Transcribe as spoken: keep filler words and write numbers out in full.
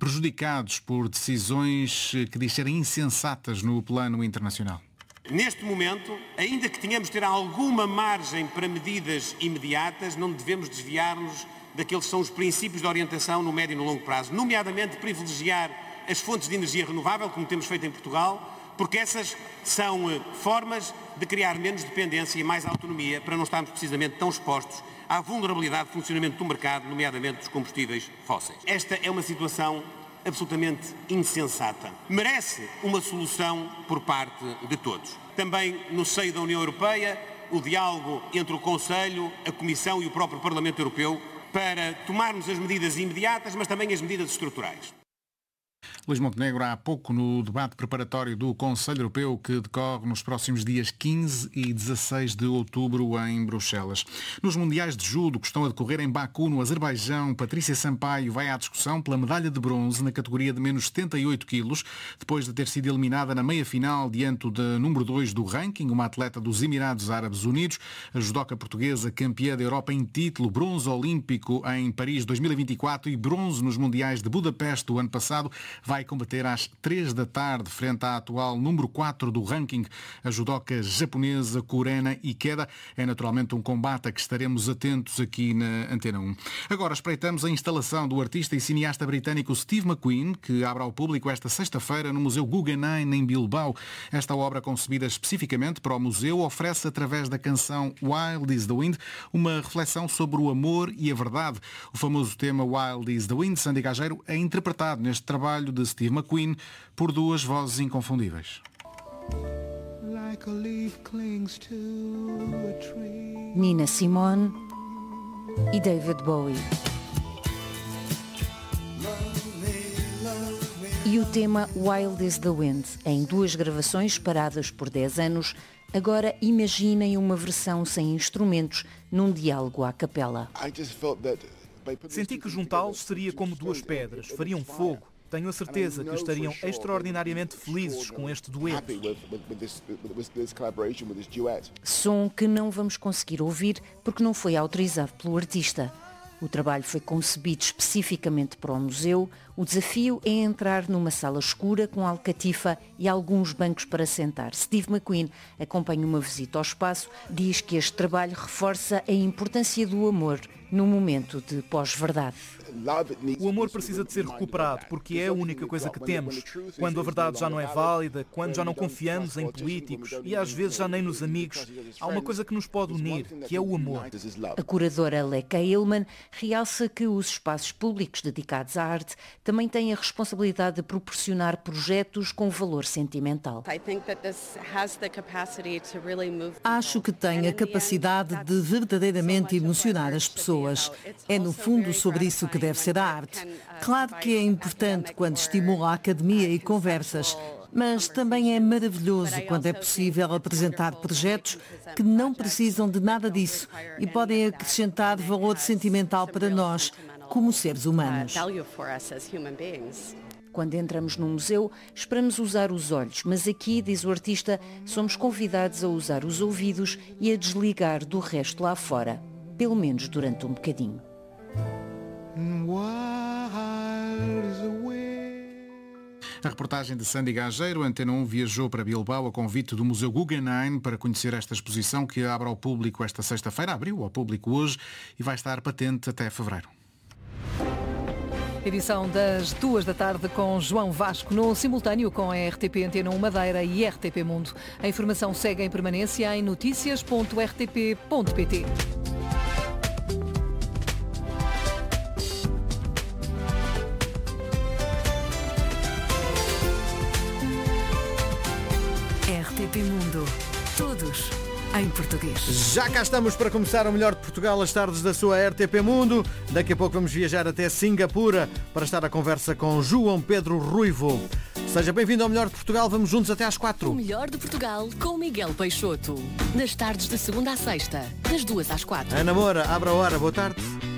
prejudicados por decisões que diz serem insensatas no plano internacional? Neste momento, ainda que tenhamos de ter alguma margem para medidas imediatas, não devemos desviar-nos daqueles que são os princípios de orientação no médio e no longo prazo, nomeadamente privilegiar as fontes de energia renovável, como temos feito em Portugal, porque essas são formas de criar menos dependência e mais autonomia para não estarmos precisamente tão expostos à vulnerabilidade de funcionamento do mercado, nomeadamente dos combustíveis fósseis. Esta é uma situação absolutamente insensata. Merece uma solução por parte de todos. Também no seio da União Europeia, o diálogo entre o Conselho, a Comissão e o próprio Parlamento Europeu para tomarmos as medidas imediatas, mas também as medidas estruturais. Luís Montenegro, há pouco no debate preparatório do Conselho Europeu que decorre nos próximos dias quinze e dezasseis de outubro em Bruxelas. Nos Mundiais de Judo que estão a decorrer em Baku, no Azerbaijão, Patrícia Sampaio vai à discussão pela medalha de bronze na categoria de menos setenta e oito quilos, depois de ter sido eliminada na meia-final diante da número dois do ranking, uma atleta dos Emirados Árabes Unidos. A judoca portuguesa, campeã da Europa em título, bronze olímpico em Paris dois mil e vinte e quatro e bronze nos Mundiais de Budapeste do ano passado, vai combater às três da tarde frente à atual número quatro do ranking, a judoca japonesa Kurena Ikeda. É naturalmente um combate a que estaremos atentos aqui na Antena um. Agora espreitamos a instalação do artista e cineasta britânico Steve McQueen, que abre ao público esta sexta-feira no Museu Guggenheim, em Bilbao. Esta obra, concebida especificamente para o museu, oferece, através da canção Wild is the Wind, uma reflexão sobre o amor e a verdade. O famoso tema Wild is the Wind, Sandy Gageiro, é interpretado neste trabalho de Steve McQueen por duas vozes inconfundíveis. Nina Simone e David Bowie. E o tema Wild is the Wind, em duas gravações paradas por dez anos. Agora imaginem uma versão sem instrumentos, num diálogo à capela. Senti que juntá-los seria como duas pedras, fariam fogo. Tenho a certeza que estariam extraordinariamente felizes com este dueto. Som que não vamos conseguir ouvir porque não foi autorizado pelo artista. O trabalho foi concebido especificamente para o museu. O desafio é entrar numa sala escura com alcatifa e alguns bancos para sentar. Steve McQueen acompanha uma visita ao espaço, diz que este trabalho reforça a importância do amor no momento de pós-verdade. O amor precisa de ser recuperado porque é a única coisa que temos. Quando a verdade já não é válida, quando já não confiamos em políticos e às vezes já nem nos amigos, há uma coisa que nos pode unir, que é o amor. A curadora Leka Hillman realça que os espaços públicos dedicados à arte também têm a responsabilidade de proporcionar projetos com valor sentimental. Acho que tem a capacidade de verdadeiramente emocionar as pessoas. É no fundo sobre isso que deve ser a arte. Claro que é importante quando estimula a academia e conversas, mas também é maravilhoso quando é possível apresentar projetos que não precisam de nada disso e podem acrescentar valor sentimental para nós, como seres humanos. Quando entramos num museu, esperamos usar os olhos, mas aqui, diz o artista, somos convidados a usar os ouvidos e a desligar do resto lá fora, pelo menos durante um bocadinho. A reportagem de Sandy Gageiro. Antena um viajou para Bilbao a convite do Museu Guggenheim para conhecer esta exposição que abre ao público esta sexta-feira, abriu ao público hoje e vai estar patente até fevereiro. Edição das duas da tarde com João Vasco, no simultâneo com a R T P Antena um Madeira e R T P Mundo. A informação segue em permanência em notícias ponto r t p ponto p t. R T P Mundo. Todos em português. Já cá estamos para começar o melhor de Portugal, as tardes da sua R T P Mundo. Daqui a pouco vamos viajar até Singapura para estar à conversa com João Pedro Ruivo. Seja bem-vindo ao melhor de Portugal, vamos juntos até às quatro. O melhor de Portugal com Miguel Peixoto. Nas tardes de segunda a sexta, das duas às quatro. Ana Moura, abre a hora, boa tarde.